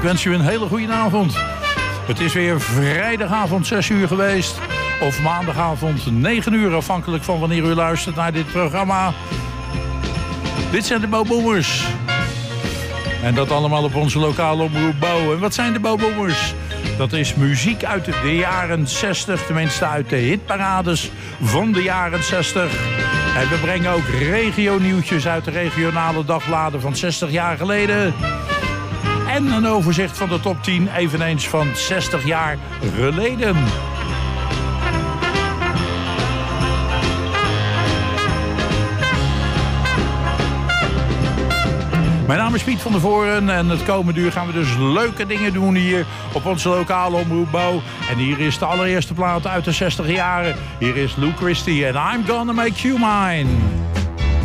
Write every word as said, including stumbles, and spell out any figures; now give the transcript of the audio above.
Ik wens u een hele goede avond. Het is weer vrijdagavond zes uur geweest. Of maandagavond negen uur, afhankelijk van wanneer u luistert naar dit programma. Dit zijn de Boboomers. En dat allemaal op onze lokale omroep Bo. En wat zijn de Boboomers? Dat is muziek uit de jaren zestig, tenminste uit de hitparades van de jaren zestig. En we brengen ook regionieuwtjes uit de regionale dagbladen van zestig jaar geleden. En een overzicht van de top tien, eveneens van zestig jaar geleden. Mijn naam is Piet van der Voren en het komende uur gaan we dus leuke dingen doen hier op onze lokale omroep Bo. En hier is de allereerste plaat uit de zestig jaren. Hier is Lou Christie en I'm Gonna Make You Mine.